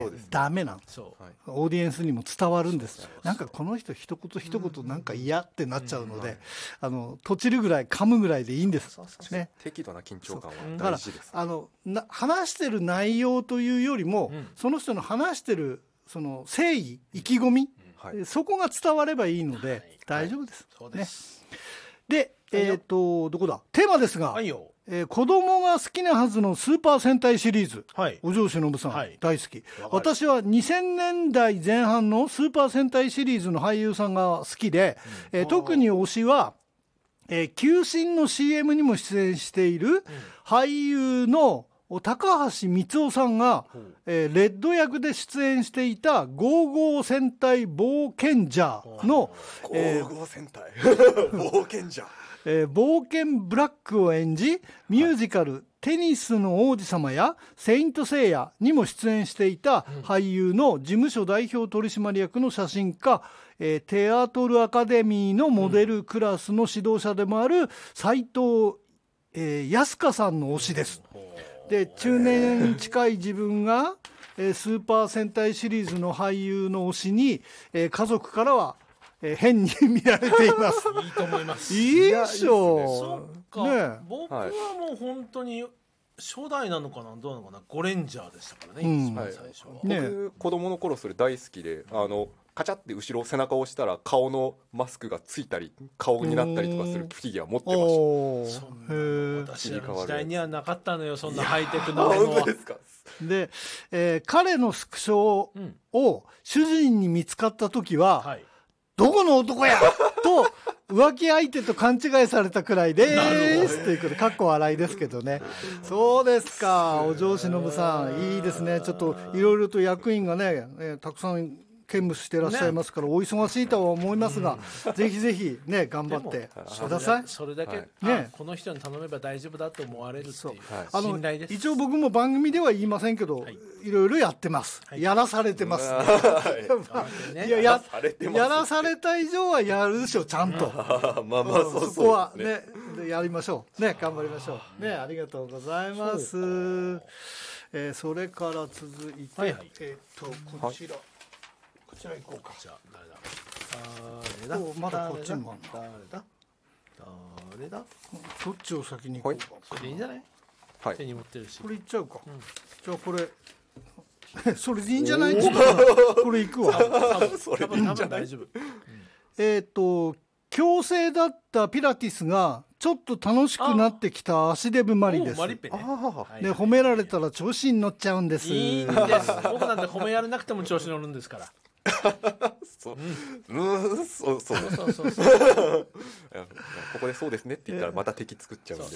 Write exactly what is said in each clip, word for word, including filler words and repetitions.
ダメなんです。 そう、 オーディエンスにも伝わるんです。なんかこの人一言一言なんか嫌ってなっちゃうので、あの閉じるぐらい噛むぐらいでいいんです。ね、 適度な緊張感は大事です。 あのな話してる内容というよりも、うん、その人の話してるその誠意、意気込み、うんはい、そこが伝わればいいので、はい、大丈夫です。はい、そうです。ね、で、えっとどこだテーマですが。はいよ。えー、子供が好きなはずのスーパー戦隊シリーズ、はい、お嬢忍さん、はい、大好き。私はにせんねんだいぜん半のスーパー戦隊シリーズの俳優さんが好きで、うんえー、特に推しは、えー、球審の シーエム にも出演している俳優の高橋光雄さんが、うんえー、レッド役で出演していたゴーゴー戦隊冒険者の、 えー、ゴーゴー戦隊冒険者えー、冒険ブラックを演じミュージカル、はい、テニスの王子様やセイントセイヤにも出演していた俳優の事務所代表取締役の写真家、えー、テアトルアカデミーのモデルクラスの指導者でもある斉藤、えー、康香さんの推しです。で中年近い自分が、えー、スーパー戦隊シリーズの俳優の推しに、えー、家族からはえー、変に見られています。 いいと思います。 いいでしょう。そっか、ね、僕はもう本当に初代なのかなどうなのかなゴレンジャーでしたからね、うん、一番最初は、 ね、僕子供の頃それ大好きで、あのカチャって後ろ背中を押したら顔のマスクがついたり顔になったりとかするフィギュア持ってました。 そんなの私の時代にはなかったのよ、そんなハイテクなものは。 本当ですか。 で、えー、彼のスクショを主人に見つかった時は、うんはいどこの男やと浮気相手と勘違いされたくらいですということでかっこ笑いですけどね。そうですか、お嬢忍さんいいですね。ちょっといろいろと役員がね、ねたくさん兼務してらっしゃいますから、ね、お忙しいとは思いますが、うん、ぜひぜひね頑張ってください。 それだけ、はいね、この人に頼めば大丈夫だと思われるっていう、はい、 あの信頼です。 一応僕も番組では言いませんけど、はい、いろいろやってます、はい、やらされてます、ね、いや や, や, やらされた以上はやるでしょちゃんとまあまあそうそう、ね、 そこはねやりましょうね、頑張りましょうね。ありがとうございます。そ,、えー、それから続いて、はいはい、えー、っとこちら、はいこちら行こうか。じゃあ誰だ？誰だ？まだこっちにもあるな。誰だ？誰だ？どっちを先に行こうか。 これでいいんじゃない？はい。手に持ってるし。 これいっちゃうか。うん、じゃあこれそれでいいんじゃない？これ行くわ。 それでいいんじゃない？大丈夫。 えっと強制だったピラティスがちょっと楽しくなってきた足デブマリです。 マリペね。 で褒められたら調子に乗っちゃうんです。 いいんです。僕なんて褒められなくても調子乗るんですから。 そう、うん、そうそうそうそうそうここでそうですねって言ったらまた敵作っちゃうんで。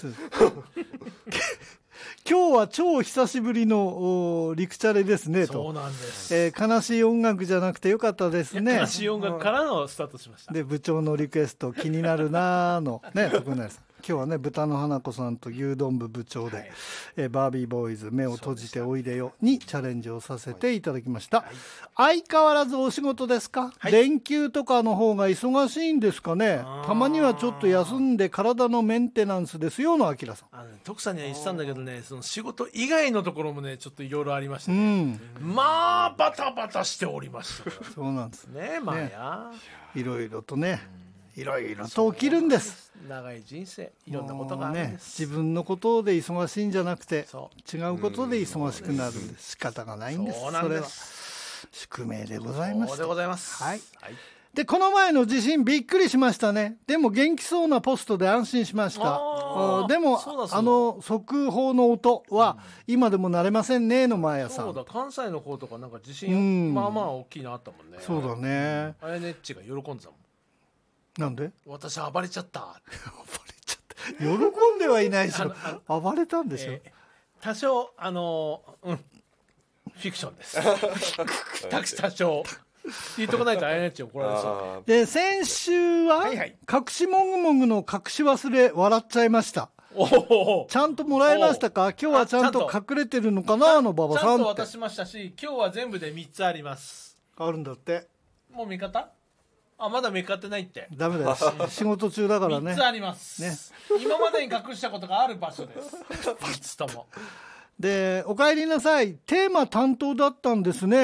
今日は超久しぶりのリクチャレですねと。 そうなんです、 えー、悲しい音楽じゃなくてよかったですね。 悲しい音楽からのスタートしました。 で部長のリクエスト気になるなーのね徳成さん今日はね豚の花子さんと牛丼部部長で、はいえー、バービーボーイズ目を閉じておいでよにチャレンジをさせていただきました、はい、相変わらずお仕事ですか、はい、連休とかの方が忙しいんですかね。たまにはちょっと休んで体のメンテナンスですよのあきらさん。 あの、ね、徳さんには言ってたんだけどねその仕事以外のところもねちょっといろいろありましたね、うん、まあバタバタしておりましたそうなんですねまあやいろいろとねいろいろと起きるんです。 長い人生いろんなことがあるんです、 ね、自分のことで忙しいんじゃなくて違うことで忙しくなるんです。仕方がないんです。 そうなんです。 それは宿命でございます。 そうでございます、 はいはい、でこの前の地震びっくりしましたね。でも元気そうなポストで安心しました。でもあの速報の音は今でも慣れませんねの前やさん。 そうだ関西の方とかなんか地震、うん、まあまあ大きいのあったもんね。 そうだね。 あやねっちが喜んでたもん。 なんで？ 私暴れちゃった暴れちゃった喜んではいないでしょ暴れたんでしょ、えー、多少あのうんフィクションです多少言っとかないとあやねっち怒られそうで先週は、はいはい、隠しもぐもぐの隠し忘れ笑っちゃいました。おちゃんともらえましたか？今日はちゃんと隠れてるのかなの馬場さんって。 ちゃんと渡しましたし今日は全部でみっつあります。 あるんだって。 もう見方あまだめくってないってダメだよ仕事中だからね。 みっつあります、ね、今までに隠したことがある場所ですみっつともで、お帰りなさい、テーマ担当だったんですね。